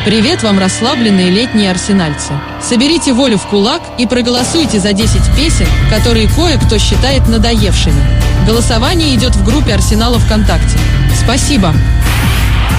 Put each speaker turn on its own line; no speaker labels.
Привет вам, расслабленные летние арсенальцы. Соберите волю в кулак и проголосуйте за 10 песен, которые кое-кто считает надоевшими. Голосование идет в группе Арсенала ВКонтакте. Спасибо.